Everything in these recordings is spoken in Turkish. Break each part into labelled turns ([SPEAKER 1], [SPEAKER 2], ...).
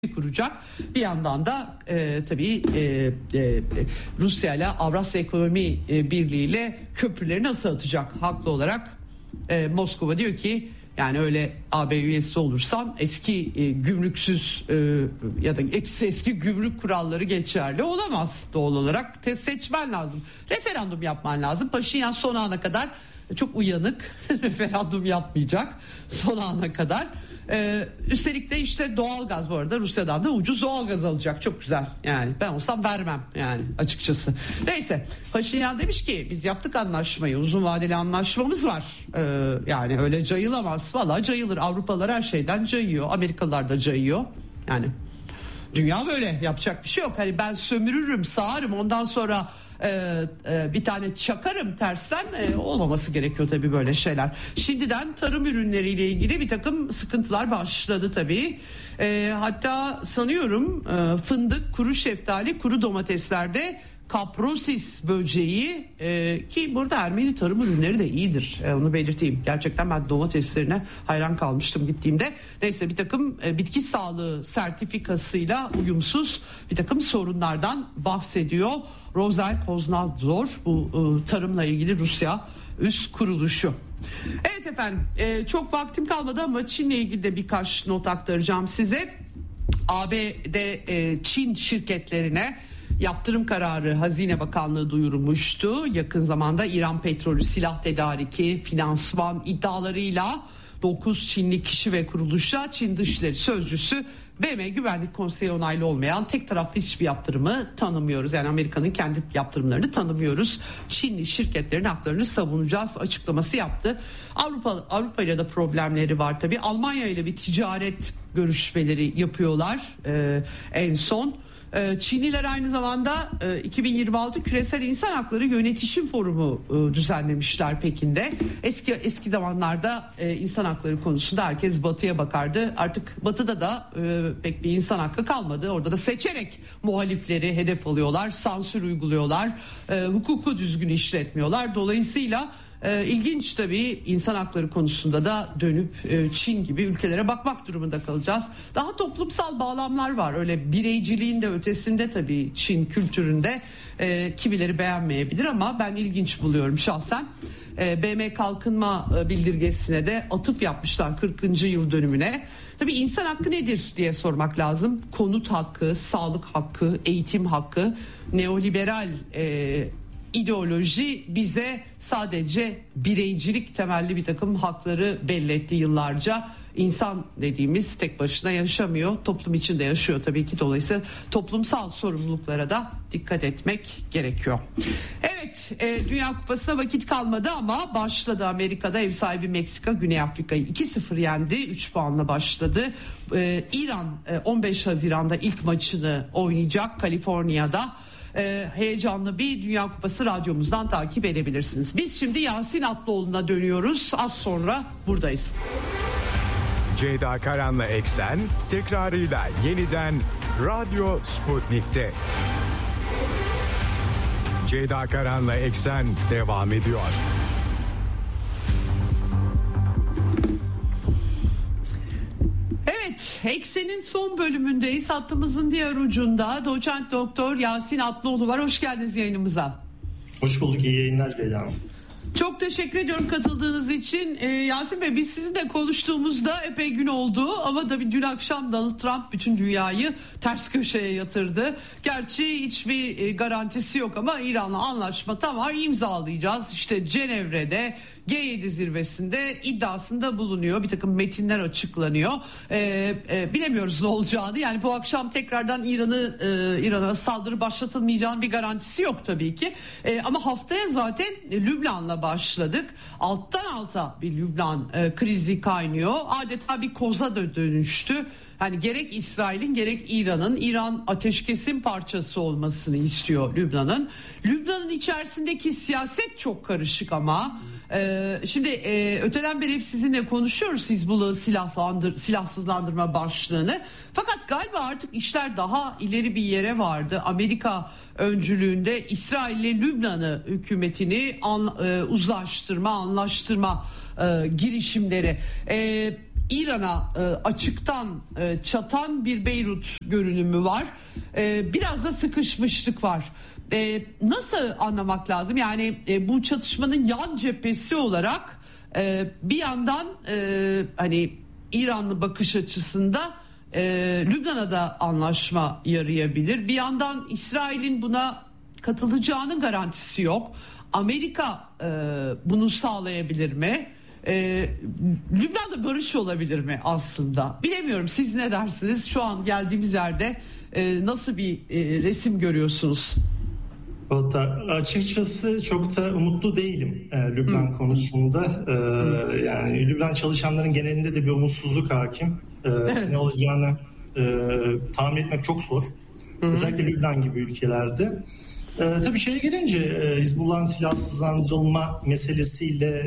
[SPEAKER 1] kuracak. Bir yandan da tabii Rusya ile Avrasya Ekonomi Birliği ile köprüleri nasıl atacak? Haklı olarak Moskova diyor ki yani öyle AB üyesi olursan eski gümrüksüz ya da eski gümrük kuralları geçerli olamaz. Doğal olarak seçmen lazım. Referandum yapman lazım. Paşinyan son ana kadar çok uyanık. Referandum yapmayacak son ana kadar. Üstelik de işte doğalgaz, bu arada Rusya'dan da ucuz doğalgaz alacak. Çok güzel yani, ben olsam vermem yani açıkçası. Neyse, Paşinyan demiş ki biz yaptık anlaşmayı, uzun vadeli anlaşmamız var. Yani öyle cayılamaz. Vallahi cayılır, Avrupalılar her şeyden cayıyor, Amerikalılar da cayıyor yani. Dünya böyle, yapacak bir şey yok. Hani ben sömürürüm, sağarım, ondan sonra bir tane çakarım tersten, olmaması gerekiyor tabii böyle şeyler. Şimdiden tarım ürünleriyle ilgili bir takım sıkıntılar başladı tabii. Hatta sanıyorum fındık, kuru şeftali, kuru domateslerde kaprosis böceği, ki burada Ermeni tarım ürünleri de iyidir, onu belirteyim. Gerçekten ben domateslerine hayran kalmıştım gittiğimde. Neyse, bir takım bitki sağlığı sertifikasıyla uyumsuz bir takım sorunlardan bahsediyor Rozel Poznadzor, bu tarımla ilgili Rusya üst kuruluşu. Evet efendim, çok vaktim kalmadı ama Çin'le ilgili de birkaç not aktaracağım size. ABD Çin şirketlerine yaptırım kararı Hazine Bakanlığı duyurmuştu. Yakın zamanda İran petrolü, silah tedariki, finansman iddialarıyla 9 Çinli kişi ve kuruluşa Çin Dışişleri Sözcüsü BM Güvenlik Konseyi onaylı olmayan tek taraflı hiçbir yaptırımı tanımıyoruz. Yani Amerika'nın kendi yaptırımlarını tanımıyoruz. Çinli şirketlerin haklarını savunacağız açıklaması yaptı. Avrupa ile de problemleri var tabii. Almanya ile bir ticaret görüşmeleri yapıyorlar en son. Çinliler aynı zamanda 2026 Küresel İnsan Hakları Yönetişim Forumu düzenlemişler Pekin'de. Eski zamanlarda insan hakları konusunda herkes batıya bakardı. Artık batıda da pek bir insan hakkı kalmadı. Orada da seçerek muhalifleri hedef alıyorlar, sansür uyguluyorlar, hukuku düzgün işletmiyorlar. Dolayısıyla İlginç tabii, insan hakları konusunda da dönüp Çin gibi ülkelere bakmak durumunda kalacağız. Daha toplumsal bağlamlar var, öyle bireyciliğin de ötesinde tabii Çin kültüründe. Kimileri beğenmeyebilir ama ben ilginç buluyorum şahsen. BM Kalkınma Bildirgesi'ne de atıf yapmışlar 40. yıl dönümüne. Tabii insan hakkı nedir diye sormak lazım. Konut hakkı, sağlık hakkı, eğitim hakkı, neoliberal ideoloji bize sadece bireycilik temelli bir takım hakları belli etti yıllarca. İnsan dediğimiz tek başına yaşamıyor, toplum içinde yaşıyor tabii ki. Dolayısıyla toplumsal sorumluluklara da dikkat etmek gerekiyor. Evet, Dünya Kupası'na vakit kalmadı ama başladı. Amerika'da ev sahibi Meksika Güney Afrika'yı 2-0 yendi, 3 puanla başladı. İran 15 Haziran'da ilk maçını oynayacak Kaliforniya'da. Heyecanlı bir Dünya Kupası radyomuzdan takip edebilirsiniz. Biz şimdi Yasin Atlıoğlu'na dönüyoruz. Az sonra buradayız.
[SPEAKER 2] Ceyda Karan'la Eksen tekrarıyla yeniden Radyo Sputnik'te. Ceyda Karan'la Eksen devam ediyor.
[SPEAKER 1] Evet, Eksen'in son bölümündeyiz. Hattımızın diğer ucunda doçent doktor Yasin Atlıoğlu var. Hoş geldiniz yayınımıza.
[SPEAKER 3] Hoş bulduk, iyi yayınlar Ceyda Hanım.
[SPEAKER 1] Çok teşekkür ediyorum katıldığınız için. Yasin Bey, biz sizinle konuştuğumuzda epey gün oldu ama tabii dün akşam Donald Trump bütün dünyayı ters köşeye yatırdı. Gerçi hiçbir garantisi yok ama İran'la anlaşma tamam, imzalayacağız. İşte Cenevre'de G7 zirvesinde iddiasında bulunuyor. Bir takım metinler açıklanıyor. Bilemiyoruz ne olacağını. Yani bu akşam tekrardan İran'a saldırı başlatılmayacağının bir garantisi yok tabii ki. Ama haftaya zaten Lübnan'la başladık. Alttan alta bir Lübnan krizi kaynıyor. Adeta bir koza dönüştü. Hani gerek İsrail'in gerek İran ateşkesin parçası olmasını istiyor Lübnan'ın. Lübnan'ın içerisindeki siyaset çok karışık ama şimdi öteden beri hep sizinle konuşuyoruz Hizbullah'ı silahsızlandırma başlığını. Fakat galiba artık işler daha ileri bir yere vardı. Amerika öncülüğünde İsrail ile Lübnan'ı hükümetini anlaştırma girişimleri. İran'a açıktan çatan bir Beyrut görünümü var. Biraz da sıkışmışlık var. Nasıl anlamak lazım? Yani bu çatışmanın yan cephesi olarak bir yandan hani İranlı bakış açısında Lübnan'a da anlaşma yarayabilir. Bir yandan İsrail'in buna katılacağının garantisi yok. Amerika bunu sağlayabilir mi? Lübnan'da barış olabilir mi aslında? Bilemiyorum, siz ne dersiniz? Şu an geldiğimiz yerde nasıl bir resim görüyorsunuz?
[SPEAKER 3] Açıkçası çok da umutlu değilim Lübnan konusunda. Yani Lübnan çalışanların genelinde de bir umutsuzluk hakim. Evet. Ne olacağını tahmin etmek çok zor. Özellikle Lübnan gibi ülkelerde. Tabii şeye gelince Hizbullah'ın silahsızlandırılma meselesiyle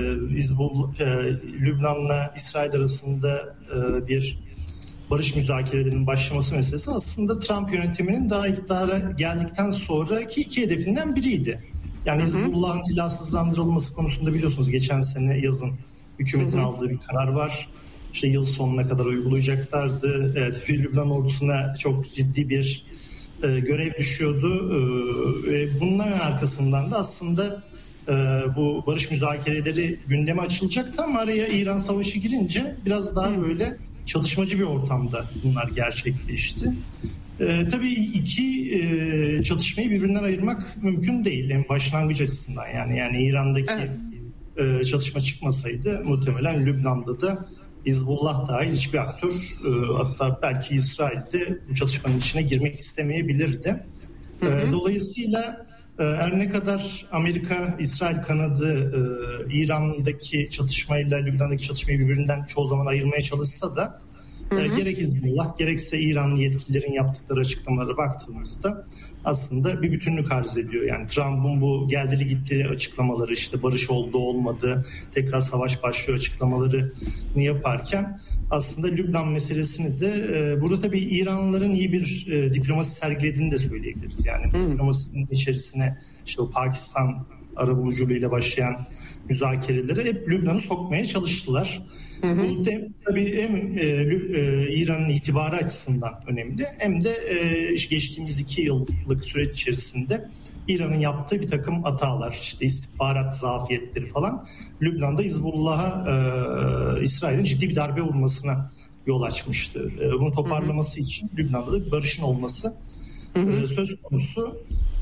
[SPEAKER 3] Lübnan'la İsrail arasında bir barış müzakerelerinin başlaması meselesi aslında Trump yönetiminin daha iktidara geldikten sonraki iki hedefinden biriydi. Yani Hizbullah'ın silahsızlandırılması konusunda biliyorsunuz geçen sene yazın hükümetin aldığı bir karar var. İşte yıl sonuna kadar uygulayacaklardı. Evet, Lübnan ordusuna çok ciddi bir görev düşüyordu. Bunların arkasından da aslında bu barış müzakereleri gündeme açılacaktı ama araya İran savaşı girince biraz daha böyle çatışmacı bir ortamda bunlar gerçekleşti. Tabii iki çatışmayı birbirinden ayırmak mümkün değil en başlangıç açısından. Yani İran'daki çatışma çıkmasaydı muhtemelen Lübnan'da da Hizbullah dahil hiçbir aktör, hatta belki İsrail'de bu çatışmanın içine girmek istemeyebilirdi. Dolayısıyla her ne kadar Amerika-İsrail kanadı İran'daki çatışmayla Lübnan'daki çatışmayı birbirinden çoğu zaman ayırmaya çalışsa da gerek Hizbullah gerekse İranlı yetkililerin yaptıkları açıklamalara baktığımızda aslında bir bütünlük arz ediyor. Yani Trump'un bu geldiği gittiği açıklamaları, işte barış oldu olmadı, tekrar savaş başlıyor açıklamalarını yaparken aslında Lübnan meselesini de burada tabii İranlıların iyi bir diplomasi sergilediğini de söyleyebiliriz. Yani diplomasinin içerisine işte o Pakistan arabuluculuğuyla başlayan müzakerelere hep Lübnan'ı sokmaya çalıştılar. Bu da tabii hem İran'ın itibarı açısından önemli hem de geçtiğimiz 2 yıllık süreç içerisinde İran'ın yaptığı bir takım hatalar, işte istihbarat zafiyetleri falan Lübnan'da Hizbullah'a İsrail'in ciddi bir darbe vurmasına yol açmıştı. Bunu toparlaması için Lübnan'da da bir barışın olması söz konusu.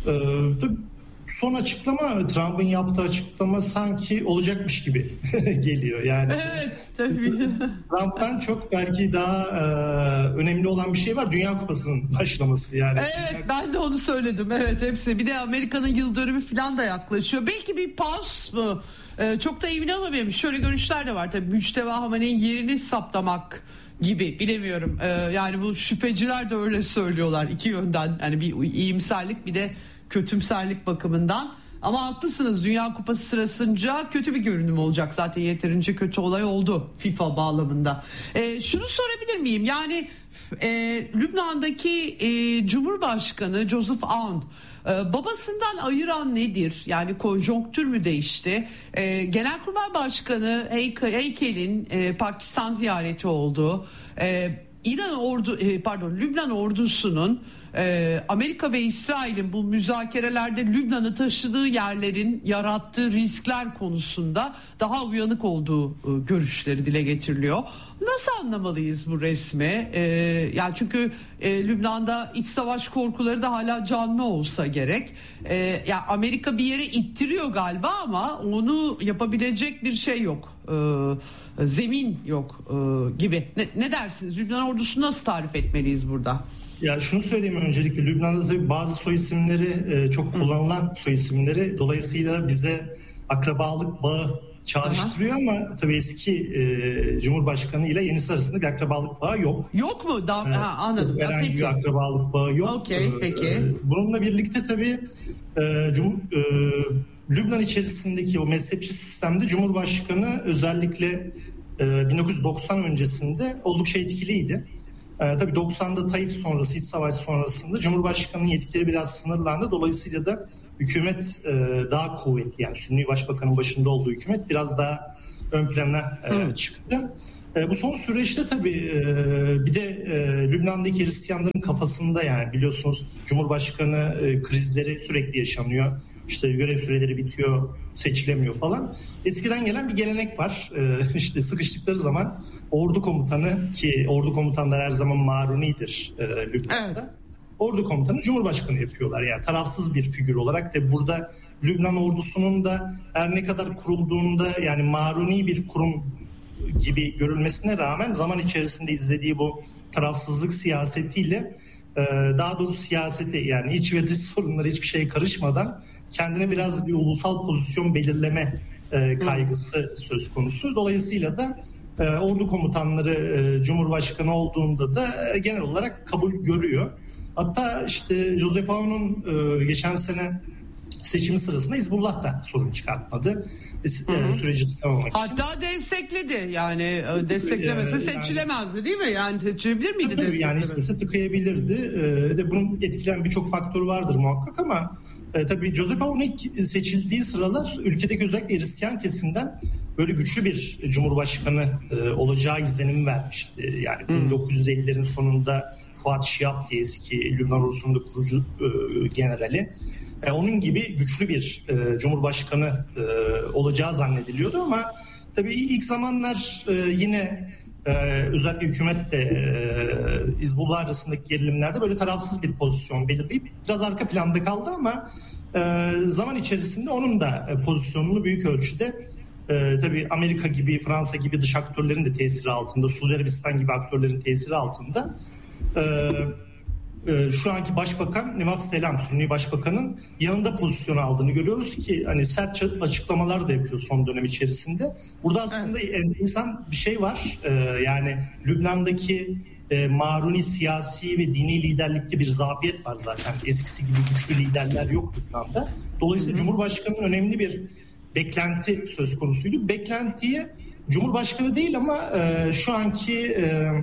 [SPEAKER 3] Son açıklama, Trump'ın yaptığı açıklama sanki olacakmış gibi geliyor. Yani
[SPEAKER 1] evet, tabii.
[SPEAKER 3] Trump'tan çok belki daha önemli olan bir şey var. Dünya Kupası'nın başlaması yani.
[SPEAKER 1] Evet, ben de onu söyledim. Evet, hepsi. Bir de Amerika'nın yıl dönümü falan da yaklaşıyor. Belki bir pause mu? Çok da emin olamadım. Şöyle görüşler de var tabii. Müçteva Hamaney'in yerini saptamak gibi, bilemiyorum. Yani bu şüpheciler de öyle söylüyorlar iki yönden. Yani bir iyimserlik bir de kötümserlik bakımından. Ama haklısınız, Dünya Kupası sırasınca kötü bir görünüm olacak. Zaten yeterince kötü olay oldu FIFA bağlamında. Şunu sorabilir miyim? Yani Lübnan'daki Cumhurbaşkanı Joseph Aoun babasından ayıran nedir? Yani konjonktür mü değişti? Genelkurmay Başkanı Heykel'in Pakistan ziyareti oldu. Lübnan ordusunun Amerika ve İsrail'in bu müzakerelerde Lübnan'ı taşıdığı yerlerin yarattığı riskler konusunda daha uyanık olduğu görüşleri dile getiriliyor. Nasıl anlamalıyız bu resmi? Yani çünkü Lübnan'da iç savaş korkuları da hala canlı olsa gerek. Yani Amerika bir yere ittiriyor galiba ama onu yapabilecek bir şey yok. Zemin yok gibi. Ne dersiniz? Lübnan ordusunu nasıl tarif etmeliyiz burada?
[SPEAKER 3] Ya şunu söyleyeyim öncelikle, Lübnan'da tabii bazı soy isimleri çok kullanılan soy isimleri, dolayısıyla bize akrabalık bağı çağrıştırıyor ama tabii eski Cumhurbaşkanı ile yenisi arasında bir akrabalık bağı yok.
[SPEAKER 1] Yok mu? Anladım.
[SPEAKER 3] Herhangi bir akrabalık bağı yok.
[SPEAKER 1] Okay, peki.
[SPEAKER 3] Bununla birlikte tabii Lübnan içerisindeki o mezhepçi sistemde Cumhurbaşkanı özellikle 1990 öncesinde oldukça etkiliydi. Tabii 90'da Taif sonrası, iç savaş sonrasında Cumhurbaşkanı'nın yetkileri biraz sınırlandı. Dolayısıyla da hükümet daha kuvvetli, yani Sünni Başbakan'ın başında olduğu hükümet biraz daha ön plana çıktı. Bu son süreçte tabii bir de Lübnan'daki Hristiyanların kafasında, yani biliyorsunuz Cumhurbaşkanı krizleri sürekli yaşanıyor. İşte görev süreleri bitiyor, seçilemiyor falan. Eskiden gelen bir gelenek var. İşte sıkıştıkları zaman ordu komutanı, ki ordu komutanları her zaman Maruni'dir Lübnan'da. Evet. Ordu komutanı Cumhurbaşkanı yapıyorlar. Yani tarafsız bir figür olarak da burada Lübnan ordusunun da her ne kadar kurulduğunda yani Maruni bir kurum gibi görülmesine rağmen zaman içerisinde izlediği bu tarafsızlık siyasetiyle daha doğrusu siyasete, yani iç ve dış sorunlara hiçbir şey karışmadan kendine biraz bir ulusal pozisyon belirleme kaygısı söz konusu. Dolayısıyla da ordu komutanları Cumhurbaşkanı olduğunda da genel olarak kabul görüyor. Hatta işte Joseph Aoun'un geçen sene seçimi sırasında Hizbullah da sorun çıkartmadı. Süreci tıkamamak için.
[SPEAKER 1] Hatta destekledi. Yani desteklemese seçilemezdi değil mi? Yani seçilebilir miydi?
[SPEAKER 3] Tabii yani istese tıkayabilirdi. De bunun etkileyen birçok faktörü vardır muhakkak ama tabii Joseph Aoun ilk seçildiği sıralar ülkedeki özellikle Hristiyan kesimden böyle güçlü bir cumhurbaşkanı olacağı izlenimi vermişti. Yani 1950'lerin sonunda Fuat Şiab diye eski Lübnan ordusunun kurucu generali. Onun gibi güçlü bir cumhurbaşkanı olacağı zannediliyordu ama tabii ilk zamanlar yine özellikle hükümetle Hizbullah arasındaki gerilimlerde böyle tarafsız bir pozisyon belirleyip biraz arka planda kaldı ama zaman içerisinde onun da pozisyonunu büyük ölçüde tabii Amerika gibi, Fransa gibi dış aktörlerin de tesiri altında, Suudi Arabistan gibi aktörlerin tesiri altında şu anki başbakan Nevaf Selam, Sünni başbakanın yanında pozisyon aldığını görüyoruz ki hani sert açıklamalar da yapıyor son dönem içerisinde. Burada aslında enteresan bir şey var. Yani Lübnan'daki Maruni siyasi ve dini liderlikte bir zafiyet var zaten. Eskisi gibi güçlü liderler yok Lübnan'da. Dolayısıyla Cumhurbaşkanı'nın önemli bir beklenti söz konusuydu. Beklentiye Cumhurbaşkanı değil ama şu anki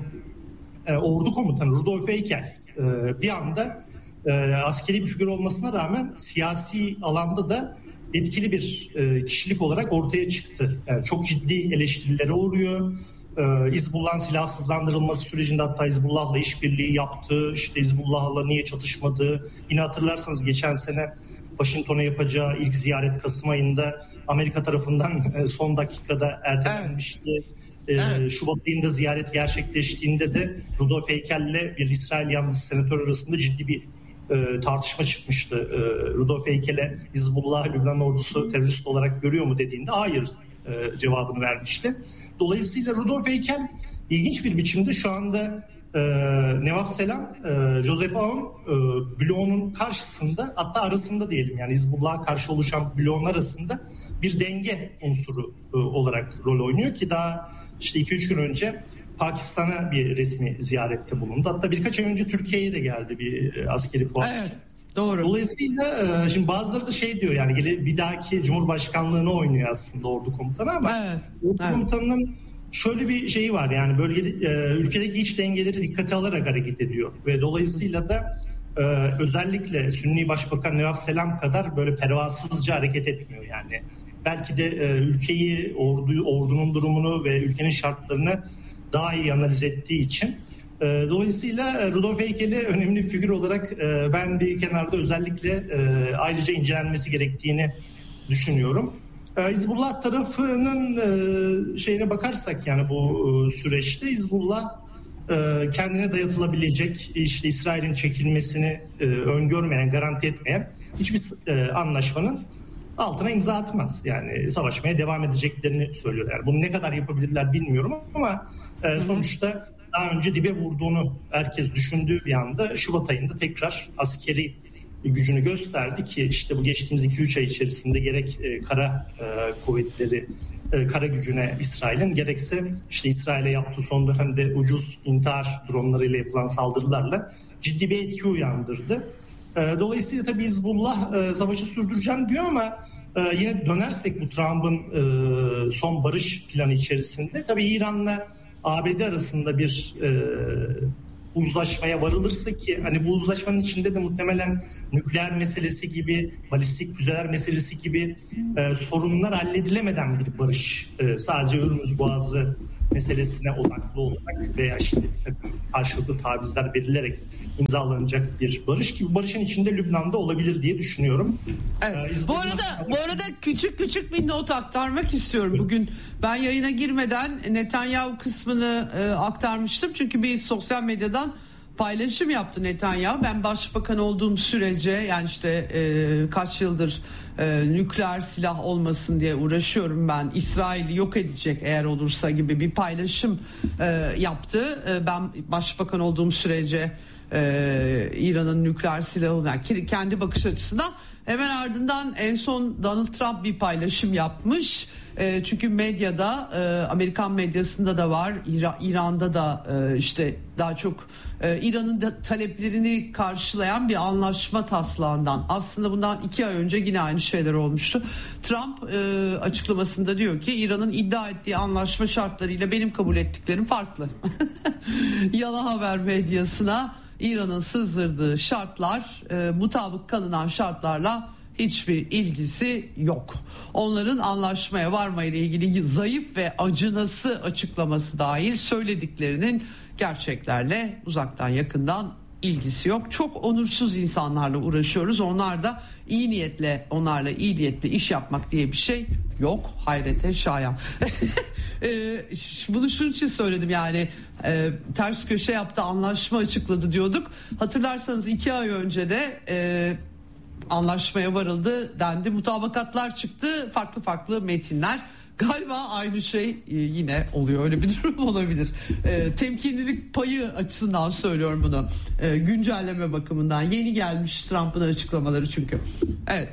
[SPEAKER 3] ordu komutanı Rudolf Eichel bir anda askeri bir figür olmasına rağmen siyasi alanda da etkili bir kişilik olarak ortaya çıktı. Yani çok ciddi eleştirilere uğruyor. Hizbullah'ın silahsızlandırılması sürecinde hatta Hizbullah'la işbirliği yaptı. İşte Hizbullah'la niye çatışmadı? Yine hatırlarsanız geçen sene Washington'a yapacağı ilk ziyaret Kasım ayında Amerika tarafından son dakikada ertelenmişti. Evet. Şubat ayında ziyaret gerçekleştiğinde de Rudolf Eikel'le bir İsrail yanlısı senatör arasında ciddi bir tartışma çıkmıştı. Rudolf Eikel'e Hizbullah Lübnan ordusu terörist olarak görüyor mu dediğinde hayır cevabını vermişti. Dolayısıyla Rudolf Eikel ilginç bir biçimde şu anda Nevaf Selam, Joseph Aoun bloğunun karşısında, hatta arasında diyelim, yani Hizbullah'a karşı oluşan bloğun arasında bir denge unsuru olarak rol oynuyor ki daha işte 2-3 gün önce Pakistan'a bir resmi ziyarette bulundu. Hatta birkaç ay önce Türkiye'ye de geldi bir askeri puan. Evet,
[SPEAKER 1] doğru.
[SPEAKER 3] Dolayısıyla şimdi bazıları da şey diyor, yani bir dahaki Cumhurbaşkanlığını oynuyor aslında ordu komutanı ama ordu komutanının şöyle bir şeyi var, yani bölgede ülkedeki iç dengeleri dikkate alarak hareket ediyor ve dolayısıyla da özellikle Sünni Başbakan Nevaf Selam kadar böyle pervasızca hareket etmiyor yani. Belki de ülkeyi, ordunun durumunu ve ülkenin şartlarını daha iyi analiz ettiği için. Dolayısıyla Rudolf Eikel'i önemli bir figür olarak ben bir kenarda özellikle ayrıca incelenmesi gerektiğini düşünüyorum. Hizbullah tarafının şeyine bakarsak, yani bu süreçte Hizbullah kendine dayatılabilecek, işte İsrail'in çekilmesini öngörmeyen, garanti etmeyen hiçbir anlaşmanın altına imza atmaz. Yani savaşmaya devam edeceklerini söylüyorlar. Yani bunu ne kadar yapabilirler bilmiyorum ama sonuçta daha önce dibe vurduğunu herkes düşündüğü bir anda Şubat ayında tekrar askeri gücünü gösterdi ki işte bu geçtiğimiz 2-3 ay içerisinde gerek kara kuvvetleri, kara gücüne İsrail'in, gerekse işte İsrail'e yaptığı son dönemde ucuz intihar dronlarıyla yapılan saldırılarla ciddi bir etki uyandırdı. Dolayısıyla tabii Hizbullah savaşı sürdüreceğim diyor ama yine dönersek bu Trump'ın son barış planı içerisinde tabii İran'la ABD arasında bir uzlaşmaya varılırsa, ki hani bu uzlaşmanın içinde de muhtemelen nükleer meselesi gibi, balistik füzeler meselesi gibi sorunlar halledilemeden bir barış, sadece Hürmüz Boğazı meselesine odaklı olarak veya işte karşılıklı tavizler verilerek imzalanacak bir barış ki barışın içinde Lübnan'da olabilir diye düşünüyorum.
[SPEAKER 1] Evet. Bu arada küçük bir not aktarmak istiyorum. Bugün ben yayına girmeden Netanyahu kısmını aktarmıştım. Çünkü bir sosyal medyadan paylaşım yaptı Netanyahu. Ben başbakan olduğum sürece yani işte kaç yıldır nükleer silah olmasın diye uğraşıyorum ben. İsrail'i yok edecek eğer olursa gibi bir paylaşım yaptı. Ben başbakan olduğum sürece İran'ın nükleer silahı yani kendi bakış açısından. Hemen ardından en son Donald Trump bir paylaşım yapmış. Çünkü medyada Amerikan medyasında da var, İran'da da işte daha çok İran'ın da taleplerini karşılayan bir anlaşma taslağından. Aslında bundan 2 ay önce yine aynı şeyler olmuştu. Trump açıklamasında diyor ki İran'ın iddia ettiği anlaşma şartlarıyla benim kabul ettiklerim farklı. Yalan haber medyasına İran'ın sızdırdığı şartlar mutabık kalınan şartlarla hiçbir ilgisi yok. Onların anlaşmaya varmayla ilgili zayıf ve acınası açıklaması dahil söylediklerinin gerçeklerle uzaktan yakından ilgisi yok. Çok onursuz insanlarla uğraşıyoruz. Onlarla iyi niyetle iş yapmak diye bir şey yok. Hayrete şayan. Bunu şunun için söyledim yani ters köşe yaptı, anlaşma açıkladı diyorduk. Hatırlarsanız 2 ay önce de anlaşmaya varıldı dendi. Mutabakatlar çıktı. Farklı metinler. Galiba aynı şey yine oluyor. Öyle bir durum olabilir. Temkinlilik payı açısından söylüyorum bunu. Güncelleme bakımından. Yeni gelmiş Trump'ın açıklamaları çünkü. Evet.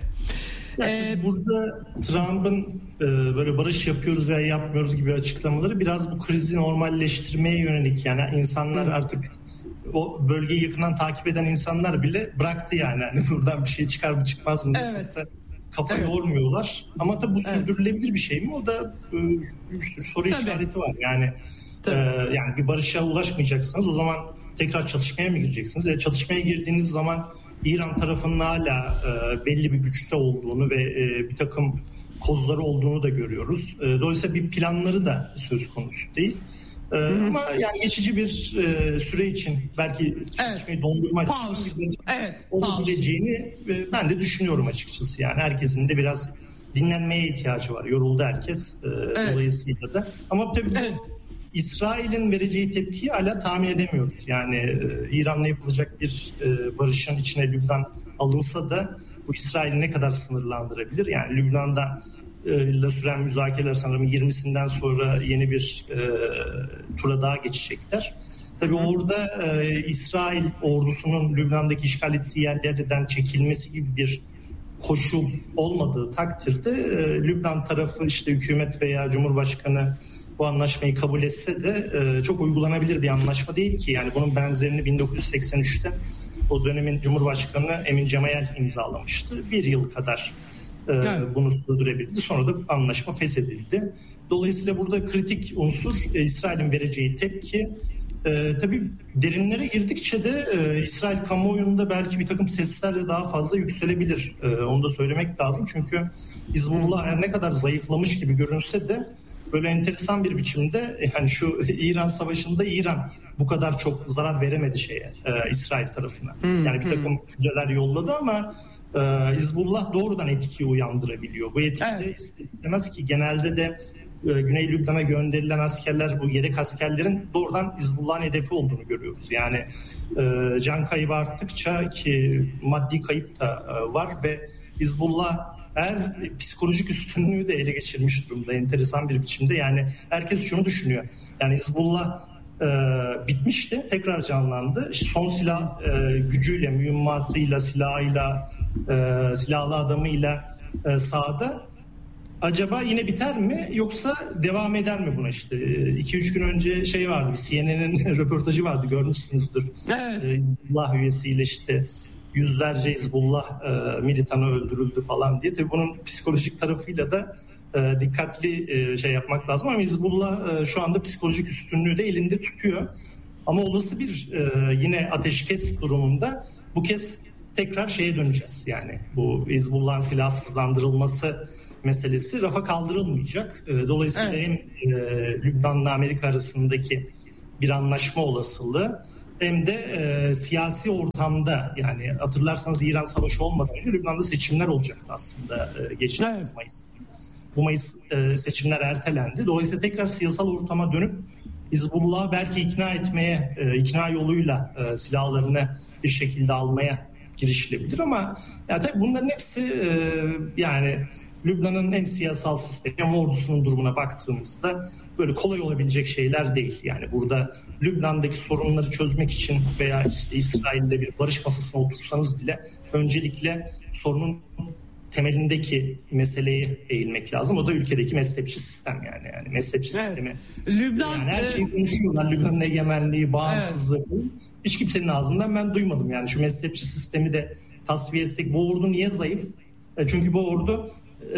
[SPEAKER 3] Burada Trump'ın böyle barış yapıyoruz veya yapmıyoruz gibi açıklamaları biraz bu krizi normalleştirmeye yönelik. Yani insanlar artık o bölgeyi yakından takip eden insanlar bile bıraktı yani. Hani buradan bir şey çıkar mı çıkmaz mı?
[SPEAKER 1] Evet.
[SPEAKER 3] Kafa yormuyorlar. Ama tabii bu sürdürülebilir bir şey mi? O da bir sürü soru işareti var. Yani yani bir barışa ulaşmayacaksanız o zaman tekrar çatışmaya mı gireceksiniz? Çatışmaya girdiğiniz zaman İran tarafının hala belli bir güçte olduğunu ve bir takım kozları olduğunu da görüyoruz. Dolayısıyla bir planları da söz konusu değil. Ama yani geçici bir süre için belki çatışmayı dondurma açısından olabileceğini ben de düşünüyorum açıkçası. Yani herkesin de biraz dinlenmeye ihtiyacı var. Yoruldu herkes dolayısıyla da. Ama tabii İsrail'in vereceği tepkiyi hala tahmin edemiyoruz. Yani İran'la yapılacak bir barışın içine Lübnan alınsa da bu İsrail'i ne kadar sınırlandırabilir? Yani Lübnan'da süren müzakereler sanırım 20'sinden sonra yeni bir tura daha geçecekler. Tabii orada İsrail ordusunun Lübnan'daki işgal ettiği yerlerden çekilmesi gibi bir koşul olmadığı takdirde Lübnan tarafı işte hükümet veya Cumhurbaşkanı bu anlaşmayı kabul etse de çok uygulanabilir bir anlaşma değil ki. Yani bunun benzerini 1983'te o dönemin Cumhurbaşkanı Emin Cemayel imzalamıştı. 1 yıl kadar bunu sürdürebildi. Sonra da anlaşma feshedildi. Dolayısıyla burada kritik unsur İsrail'in vereceği tepki. Tabii derinlere girdikçe de İsrail kamuoyunda belki bir takım sesler de daha fazla yükselebilir. Onu da söylemek lazım. Çünkü Hizbullah her ne kadar zayıflamış gibi görünse de böyle enteresan bir biçimde yani şu İran Savaşı'nda İran bu kadar çok zarar veremedi İsrail tarafına. Yani bir takım füzeler yolladı ama Hizbullah doğrudan etkiyi uyandırabiliyor. Bu etki de istemez ki genelde de Güney Lübnan'a gönderilen askerler bu yedek askerlerin doğrudan Hizbullah'ın hedefi olduğunu görüyoruz. Yani can kaybı arttıkça ki maddi kayıp da var ve Hizbullah psikolojik üstünlüğü de ele geçirmiş durumda enteresan bir biçimde. Yani herkes şunu düşünüyor. Yani Hizbullah bitmişti, tekrar canlandı. İşte son silah gücüyle, mühimmatıyla, silahıyla, silahlı adamıyla sahada. Acaba yine biter mi yoksa devam eder mi buna işte? 2-3 gün önce vardı, bir CNN'in röportajı vardı, görmüşsünüzdür. Evet. Hizbullah üyesiyle işte yüzlerce Hizbullah militanı öldürüldü falan diye. Tabii bunun psikolojik tarafıyla da dikkatli yapmak lazım ama Hizbullah şu anda psikolojik üstünlüğü de elinde tutuyor. Ama olası bir yine ateşkes durumunda bu kez tekrar döneceğiz. Yani bu Hizbullah'ın silahsızlandırılması meselesi rafa kaldırılmayacak. Dolayısıyla hem Lübnan'la Amerika arasındaki bir anlaşma olasılığı hem de siyasi ortamda, yani hatırlarsanız İran Savaşı olmadan önce Lübnan'da seçimler olacaktı aslında geçtiğimiz Mayıs. Bu Mayıs seçimler ertelendi. Dolayısıyla tekrar siyasal ortama dönüp Hizbullah'ı belki ikna yoluyla silahlarını bir şekilde almaya girişilebilir ama ya tabii bunların hepsi yani Lübnan'ın hem siyasal sistemi hem ordusunun durumuna baktığımızda böyle kolay olabilecek şeyler değil. Yani burada Lübnan'daki sorunları çözmek için veya işte İsrail'le bir barış masasına otursanız bile öncelikle sorunun temelindeki meseleye eğilmek lazım. O da ülkedeki mezhepçi sistem yani mezhepçi sistemi.
[SPEAKER 1] Lübnan
[SPEAKER 3] yani her şeyi konuşuyorlar. Lübnan'ın egemenliği, bağımsızlığı. Hiç kimsenin ağzından ben duymadım. Yani şu mezhepçi sistemi de tasfiye etsek, bu ordu niye zayıf? Çünkü bu ordu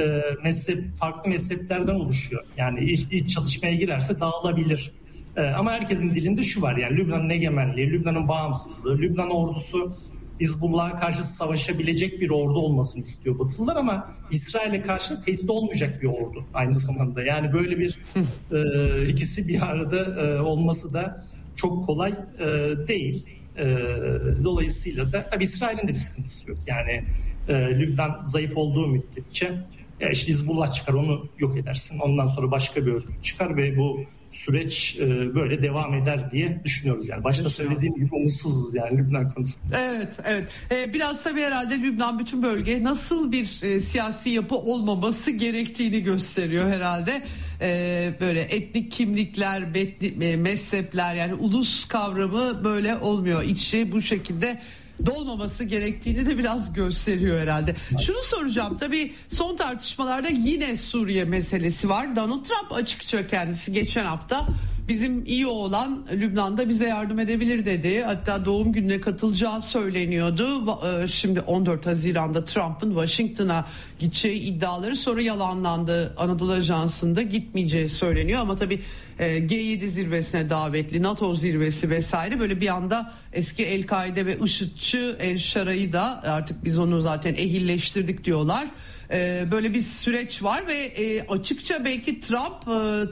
[SPEAKER 3] farklı mezheplerden oluşuyor. Yani iç çatışmaya girerse dağılabilir. Ama herkesin dilinde şu var, yani Lübnan'ın egemenliği, Lübnan'ın bağımsızlığı, Lübnan ordusu Hizbullah'a karşı savaşabilecek bir ordu olmasını istiyor Batılılar ama İsrail'e karşı tehdit olmayacak bir ordu aynı zamanda. Yani böyle bir ikisi bir arada olması da çok kolay değil. Dolayısıyla da tabii İsrail'in de bir sıkıntısı yok. Yani Lübnan zayıf olduğu müddetçe işte Hizbullah çıkar, onu yok edersin. Ondan sonra başka bir örgüt çıkar ve bu süreç böyle devam eder diye düşünüyoruz. Yani başta söylediğim gibi umutsuzuz yani Lübnan konusunda.
[SPEAKER 1] Evet. Biraz tabii herhalde Lübnan bütün bölge nasıl bir siyasi yapı olmaması gerektiğini gösteriyor herhalde. Böyle etnik kimlikler, mezhepler, yani ulus kavramı böyle olmuyor. İçi bu şekilde dolmaması gerektiğini de biraz gösteriyor herhalde. Şunu soracağım, tabii son tartışmalarda yine Suriye meselesi var. Donald Trump açıkça kendisi geçen hafta bizim iyi oğlan Lübnan'da bize yardım edebilir dedi. Hatta doğum gününe katılacağı söyleniyordu. Şimdi 14 Haziran'da Trump'ın Washington'a gideceği iddiaları sonra yalanlandı. Anadolu Ajansı'nda gitmeyeceği söyleniyor ama tabii G7 zirvesine davetli, NATO zirvesi vesaire, böyle bir anda eski El-Kaide ve IŞİD'çi El-Şara'yı da artık biz onu zaten ehilleştirdik diyorlar. Böyle bir süreç var ve açıkça belki Trump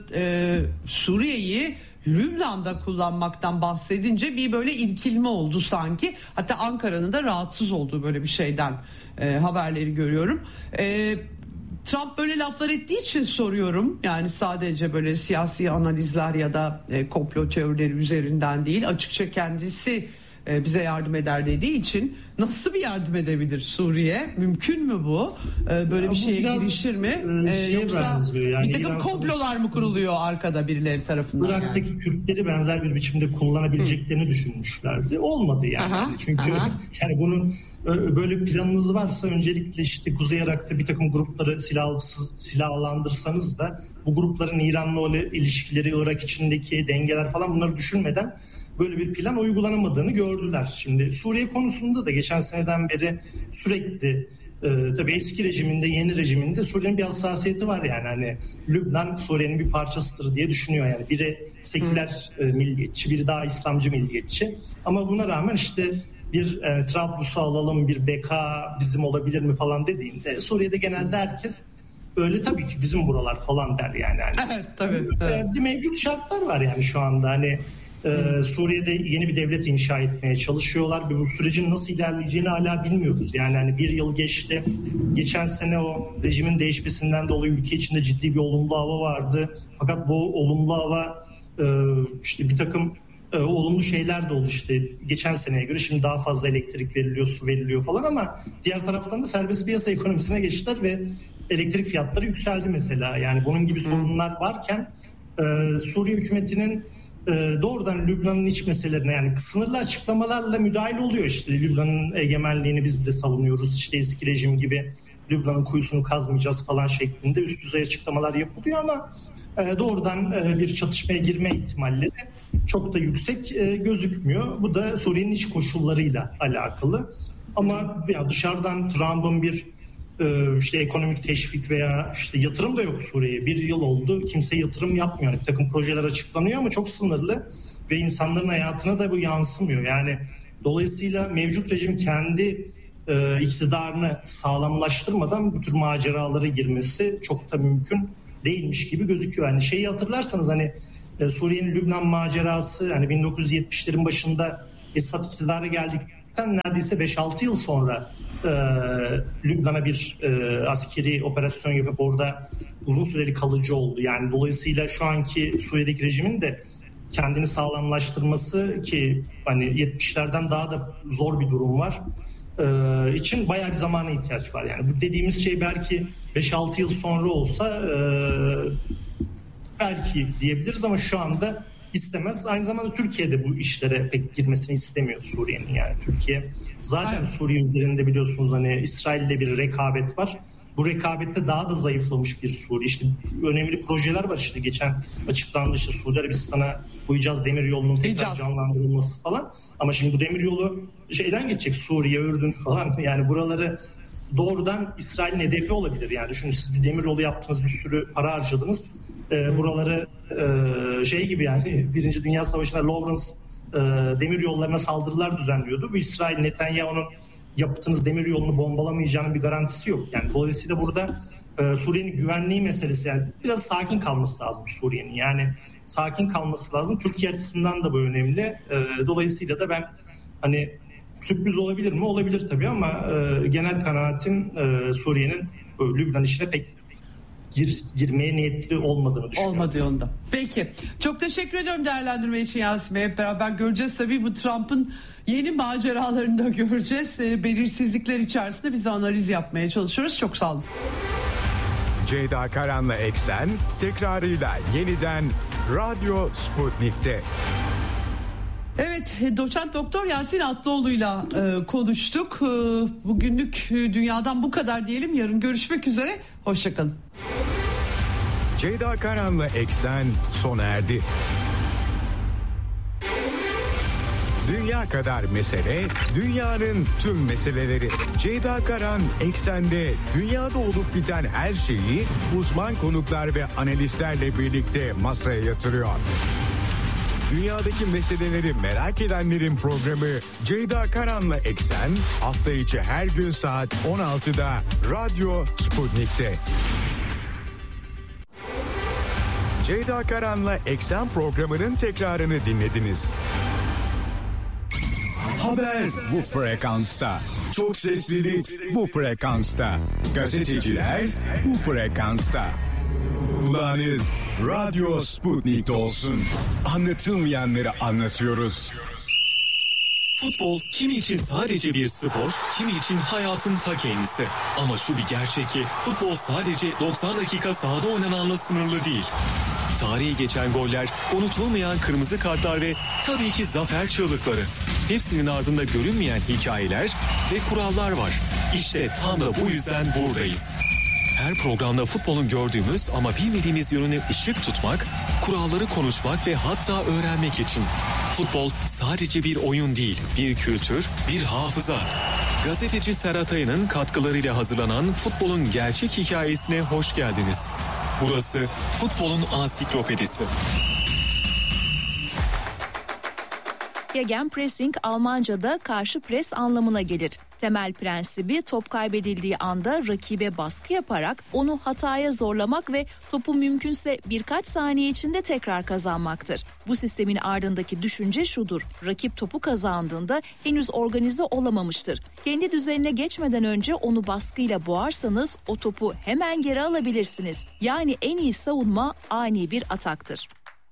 [SPEAKER 1] Suriye'yi Lübnan'da kullanmaktan bahsedince bir böyle irkilme oldu sanki. Hatta Ankara'nın da rahatsız olduğu böyle bir şeyden haberleri görüyorum. Trump böyle laflar ettiği için soruyorum. Yani sadece böyle siyasi analizler ya da komplo teorileri üzerinden değil. Açıkça kendisi bize yardım eder dediği için nasıl bir yardım edebilir Suriye? Mümkün mü bu? Böyle bir şeye girişir mi? Yoksa yani bir takım komplolar mı kuruluyor arkada birileri tarafından?
[SPEAKER 3] Irak'taki yani Kürtleri benzer bir biçimde kullanabileceklerini düşünmüşlerdi. Olmadı yani. Çünkü yani bunun böyle planınız varsa öncelikle işte Kuzey Irak'ta bir takım grupları silahlandırsanız da bu grupların İran'la olan ilişkileri, Irak içindeki dengeler falan, bunları düşünmeden böyle bir plan uygulanamadığını gördüler. Şimdi Suriye konusunda da geçen seneden beri sürekli tabii eski rejiminde, yeni rejiminde Suriye'nin bir hassasiyeti var yani. Hani Lübnan Suriye'nin bir parçasıdır diye düşünüyor yani. Biri seküler milliyetçi, biri daha İslamcı milliyetçi. Ama buna rağmen işte bir Trablus'u alalım, bir BK bizim olabilir mi falan dediğinde Suriye'de genelde herkes öyle tabii ki bizim buralar falan der yani.
[SPEAKER 1] Evet tabii.
[SPEAKER 3] Mevcut şartlar var yani şu anda hani Suriye'de yeni bir devlet inşa etmeye çalışıyorlar ve bu sürecin nasıl ilerleyeceğini hala bilmiyoruz. Yani hani bir yıl geçti. Geçen sene o rejimin değişmesinden dolayı ülke içinde ciddi bir olumlu hava vardı. Fakat bu olumlu hava işte bir takım olumlu şeyler de oldu işte. Geçen seneye göre şimdi daha fazla elektrik veriliyor, su veriliyor falan ama diğer taraftan da serbest piyasa ekonomisine geçtiler ve elektrik fiyatları yükseldi mesela. Yani bunun gibi sorunlar varken Suriye hükümetinin doğrudan Lübnan'ın iç meselelerine, yani sınırlı açıklamalarla müdahale oluyor. İşte Lübnan'ın egemenliğini biz de savunuyoruz. İşte eski rejim gibi Lübnan'ın kuyusunu kazmayacağız falan şeklinde üst düzey açıklamalar yapılıyor ama doğrudan bir çatışmaya girme ihtimalleri çok da yüksek gözükmüyor. Bu da Suriye'nin iç koşullarıyla alakalı. Ama ya dışarıdan Trump'ın bir işte ekonomik teşvik veya işte yatırım da yok Suriye'ye. Bir yıl oldu. Kimse yatırım yapmıyor. Bir takım projeler açıklanıyor ama çok sınırlı ve insanların hayatına da bu yansımıyor. Yani dolayısıyla mevcut rejim kendi iktidarını sağlamlaştırmadan bu tür maceralara girmesi çok da mümkün değilmiş gibi gözüküyor. Yani şeyi hatırlarsanız hani Suriye'nin Lübnan macerası, hani 1970'lerin başında Esad iktidara geldikten neredeyse 5-6 yıl sonra Lübnan'a bir askeri operasyon yapıp orada uzun süreli kalıcı oldu. Yani dolayısıyla şu anki Suriye'deki rejimin de kendini sağlamlaştırması, ki hani 70'lerden daha da zor bir durum var, için bayağı bir zamana ihtiyaç var. Yani bu dediğimiz şey belki 5-6 yıl sonra olsa belki diyebiliriz ama şu anda istemez. Aynı zamanda Türkiye de bu işlere pek girmesini istemiyor Suriye'nin. Yani Türkiye zaten Suriye üzerinde biliyorsunuz hani İsrail'le bir rekabet var. Bu rekabette daha da zayıflamış bir Suriye. İşte önemli projeler var, işte geçen açıklandı, işte Suudi Arabistan'a koyacağız demiryolunun tekrar canlandırılması falan. Ama şimdi bu demiryolu şeyden geçecek, Suriye, Ürdün falan, yani buraları doğrudan İsrail'in hedefi olabilir. Yani düşünün, siz bir demiryolu yaptınız, bir sürü para harcadınız. Buraları şey gibi, yani Birinci Dünya Savaşı'nda Lawrence demiryollarına saldırılar düzenliyordu. Bu İsrail, Netanyahu'nun yaptığınız demiryolunu bombalamayacağının bir garantisi yok. Yani dolayısıyla burada Suriye'nin güvenliği meselesi, yani biraz sakin kalması lazım Suriye'nin. Yani sakin kalması lazım. Türkiye açısından da bu önemli. Dolayısıyla da ben hani sürpriz olabilir mi? Olabilir tabii ama genel kanaatim Suriye'nin Lübnan işine pek girmeye niyetli olmadığını düşünüyorum.
[SPEAKER 1] Olmadığı yolunda. Peki. Çok teşekkür ediyorum değerlendirme için Yasin Bey. Hep beraber göreceğiz tabii, bu Trump'ın yeni maceralarını da göreceğiz. Belirsizlikler içerisinde biz de analiz yapmaya çalışıyoruz. Çok sağ olun.
[SPEAKER 2] Ceyda Karan'la Eksen tekrarıyla yeniden Radyo Sputnik'te.
[SPEAKER 1] Evet, doçent doktor Yasin Atlıoğlu'yla konuştuk. Bugünlük dünyadan bu kadar diyelim. Yarın görüşmek üzere. Hoşçakalın.
[SPEAKER 2] Ceyda Karan'la Eksen sona erdi. Dünya kadar mesele, dünyanın tüm meseleleri. Ceyda Karan Eksen'de dünyada olup biten her şeyi uzman konuklar ve analistlerle birlikte masaya yatırıyor. Dünyadaki meseleleri merak edenlerin programı Ceyda Karan'la Eksen hafta içi her gün saat 16'da Radyo Sputnik'te. Ceyda Karan'la Eksen programının tekrarını dinlediniz.
[SPEAKER 4] Haber bu frekansta. Çok seslilik bu frekansta. Gazeteciler bu frekansta. Kulağınız Radyo Sputnik'te olsun. Anlatılmayanları anlatıyoruz.
[SPEAKER 5] Futbol kimi için sadece bir spor, kimi için hayatın ta kendisi. Ama şu bir gerçek ki futbol sadece 90 dakika sahada oynananla sınırlı değil. Tarihi geçen goller, unutulmayan kırmızı kartlar ve tabii ki zafer çığlıkları. Hepsinin ardında görünmeyen hikayeler ve kurallar var. İşte tam da bu yüzden buradayız. Her programda futbolun gördüğümüz ama bilmediğimiz yönüne ışık tutmak, kuralları konuşmak ve hatta öğrenmek için. Futbol sadece bir oyun değil, bir kültür, bir hafıza. Gazeteci Serhat Aya'nın katkılarıyla hazırlanan futbolun gerçek hikayesine hoş geldiniz. Burası futbolun ansiklopedisi.
[SPEAKER 6] Gegenpressing Almanca'da karşı pres anlamına gelir. Temel prensibi top kaybedildiği anda rakibe baskı yaparak onu hataya zorlamak ve topu mümkünse birkaç saniye içinde tekrar kazanmaktır. Bu sistemin ardındaki düşünce şudur: rakip topu kazandığında henüz organize olamamıştır. Kendi düzenine geçmeden önce onu baskıyla boğarsanız o topu hemen geri alabilirsiniz. Yani en iyi savunma ani bir ataktır.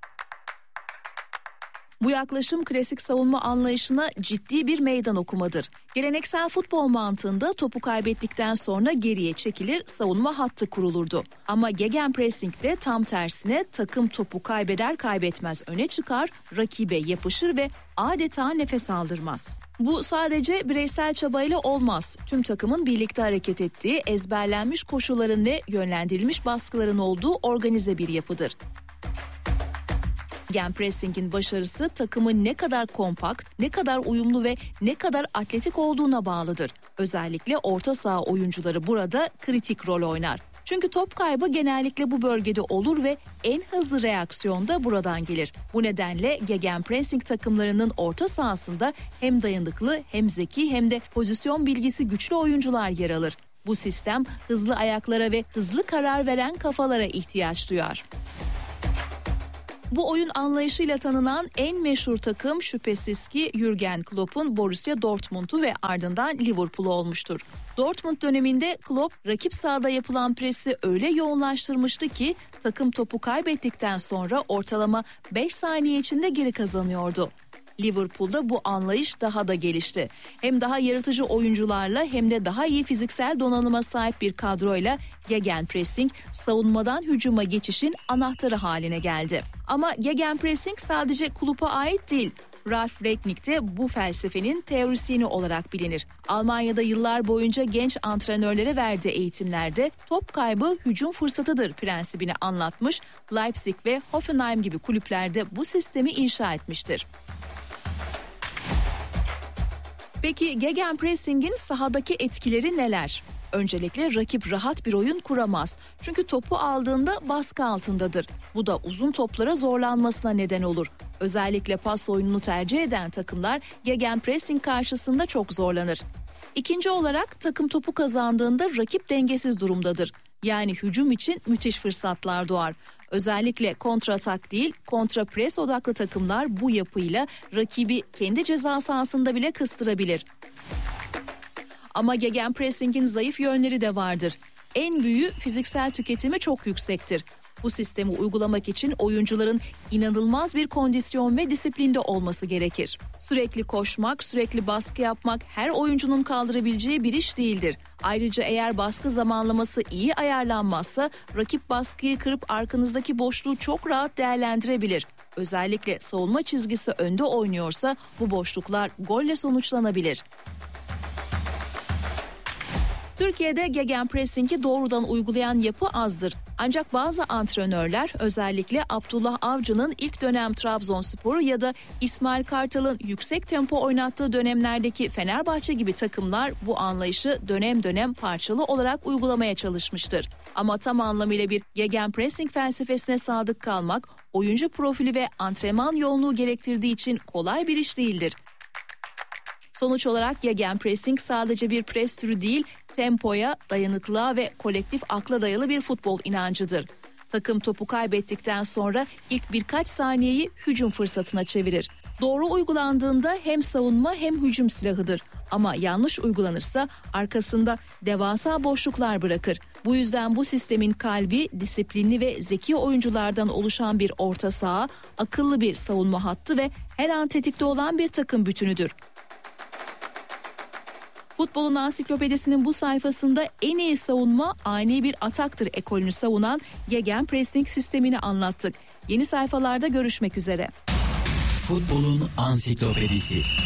[SPEAKER 6] Bu yaklaşım klasik savunma anlayışına ciddi bir meydan okumadır. Geleneksel futbol mantığında topu kaybettikten sonra geriye çekilir, savunma hattı kurulurdu. Ama gegenpressing'de tam tersine takım topu kaybeder kaybetmez öne çıkar, rakibe yapışır ve adeta nefes aldırmaz. Bu sadece bireysel çabayla olmaz. Tüm takımın birlikte hareket ettiği, ezberlenmiş koşulların ve yönlendirilmiş baskıların olduğu organize bir yapıdır. Gegenpressing'in başarısı takımın ne kadar kompakt, ne kadar uyumlu ve ne kadar atletik olduğuna bağlıdır. Özellikle orta saha oyuncuları burada kritik rol oynar. Çünkü top kaybı genellikle bu bölgede olur ve en hızlı reaksiyon da buradan gelir. Bu nedenle gegenpressing takımlarının orta sahasında hem dayanıklı hem zeki hem de pozisyon bilgisi güçlü oyuncular yer alır. Bu sistem hızlı ayaklara ve hızlı karar veren kafalara ihtiyaç duyar. Bu oyun anlayışıyla tanınan en meşhur takım şüphesiz ki Jürgen Klopp'un Borussia Dortmund'u ve ardından Liverpool'u olmuştur. Dortmund döneminde Klopp rakip sahada yapılan presi öyle yoğunlaştırmıştı ki takım topu kaybettikten sonra ortalama 5 saniye içinde geri kazanıyordu. Liverpool'da bu anlayış daha da gelişti. Hem daha yaratıcı oyuncularla hem de daha iyi fiziksel donanıma sahip bir kadroyla gegenpressing savunmadan hücuma geçişin anahtarı haline geldi. Ama gegenpressing sadece kulübe ait değil. Ralf Rangnick de bu felsefenin teorisyeni olarak bilinir. Almanya'da yıllar boyunca genç antrenörlere verdiği eğitimlerde top kaybı hücum fırsatıdır prensibini anlatmış, Leipzig ve Hoffenheim gibi kulüplerde bu sistemi inşa etmiştir. Peki gegenpressing'in sahadaki etkileri neler? Öncelikle rakip rahat bir oyun kuramaz. Çünkü topu aldığında baskı altındadır. Bu da uzun toplara zorlanmasına neden olur. Özellikle pas oyununu tercih eden takımlar gegenpressing karşısında çok zorlanır. İkinci olarak takım topu kazandığında rakip dengesiz durumdadır. Yani hücum için müthiş fırsatlar doğar. Özellikle kontratak değil, kontrapres odaklı takımlar bu yapıyla rakibi kendi ceza sahasında bile kıstırabilir. Ama gegenpressing'in zayıf yönleri de vardır. En büyüğü fiziksel tüketimi çok yüksektir. Bu sistemi uygulamak için oyuncuların inanılmaz bir kondisyon ve disiplinde olması gerekir. Sürekli koşmak, sürekli baskı yapmak her oyuncunun kaldırabileceği bir iş değildir. Ayrıca eğer baskı zamanlaması iyi ayarlanmazsa rakip baskıyı kırıp arkanızdaki boşluğu çok rahat değerlendirebilir. Özellikle savunma çizgisi önde oynuyorsa bu boşluklar golle sonuçlanabilir. Türkiye'de gegenpressing'i doğrudan uygulayan yapı azdır. Ancak bazı antrenörler özellikle Abdullah Avcı'nın ilk dönem Trabzonspor'u ya da İsmail Kartal'ın yüksek tempo oynattığı dönemlerdeki Fenerbahçe gibi takımlar bu anlayışı dönem dönem parçalı olarak uygulamaya çalışmıştır. Ama tam anlamıyla bir gegenpressing felsefesine sadık kalmak, oyuncu profili ve antrenman yoğunluğu gerektirdiği için kolay bir iş değildir. Sonuç olarak gegenpressing sadece bir pres türü değil, tempoya, dayanıklılığa ve kolektif akla dayalı bir futbol inancıdır. Takım topu kaybettikten sonra ilk birkaç saniyeyi hücum fırsatına çevirir. Doğru uygulandığında hem savunma hem hücum silahıdır. Ama yanlış uygulanırsa arkasında devasa boşluklar bırakır. Bu yüzden bu sistemin kalbi disiplinli ve zeki oyunculardan oluşan bir orta saha, akıllı bir savunma hattı ve her an tetikte olan bir takım bütünüdür. Futbolun Ansiklopedisi'nin bu sayfasında en iyi savunma ani bir ataktır ekolünü savunan gegenpressing sistemini anlattık. Yeni sayfalarda görüşmek üzere.
[SPEAKER 7] Futbolun Ansiklopedisi.